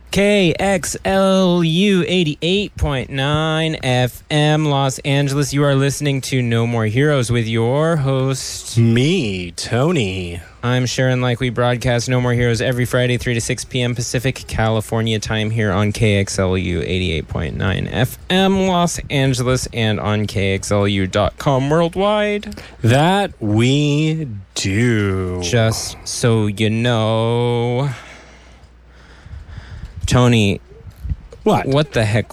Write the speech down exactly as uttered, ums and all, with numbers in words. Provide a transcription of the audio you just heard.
K X L U eighty-eight point nine F M Los Angeles. You are listening to No More Heroes with your host, me, Tony. I'm Sharon. Like we broadcast No More Heroes every Friday, three to six p.m. Pacific California time here on K X L U eighty-eight point nine F M Los Angeles and on K X L U dot com worldwide. That we do. Just so you know. Tony, what? What the heck